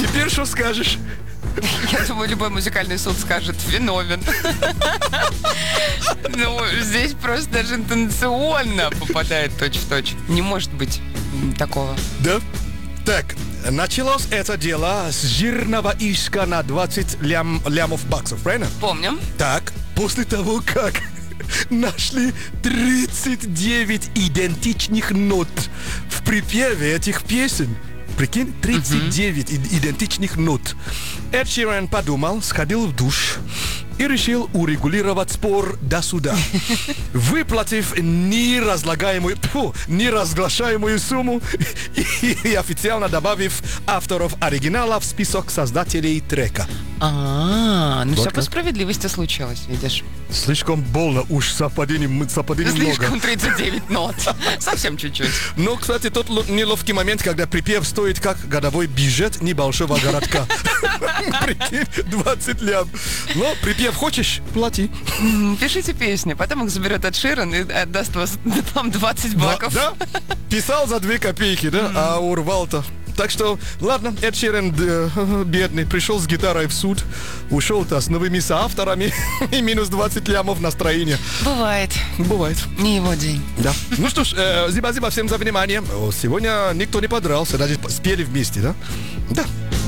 Теперь что скажешь? Я думаю, любой музыкальный суд скажет «виновен». Ну, здесь просто даже интонационно попадает точь-в-точь. Не может быть такого. Да? Так, началось это дело с жирного иска на 20 лямов баксов, правильно? Помним. Так, после того, как нашли 39 идентичных нот в припеве этих песен. Прикинь, 39 идентичных нот. Эд Ширан подумал, сходил в душ и решил урегулировать спор до суда, выплатив неразглашаемую сумму и официально добавив авторов оригинала в список создателей трека. Ну Вот все как. по справедливости случилось, видишь. Слишком больно, уж совпадений много. Слишком 39 нот. Совсем чуть-чуть. Но, кстати, тот неловкий момент, когда припев стоит как годовой бюджет небольшого городка. Прикинь, 20 лям. Но припев хочешь, плати. Пишите песни, потом их заберет Эд Ширан и отдаст вам 20 баков. Да? Писал за 2 копейки, да? А урвал-то. Так что, ладно, Эд Ширан бедный, пришел с гитарой в суд, ушел-то с новыми соавторами и минус 20 лямов настроения. Бывает. Бывает. Не его день. Да. Ну что ж, спасибо всем за внимание. Сегодня никто не подрался, даже спели вместе, да? Да.